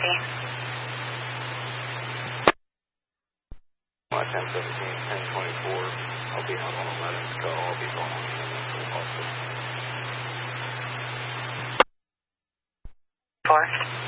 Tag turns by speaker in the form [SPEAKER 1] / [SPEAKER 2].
[SPEAKER 1] emergency.
[SPEAKER 2] 1017, 1024. I'll be on 111's call. I'll be going on to the hospital.
[SPEAKER 1] 4.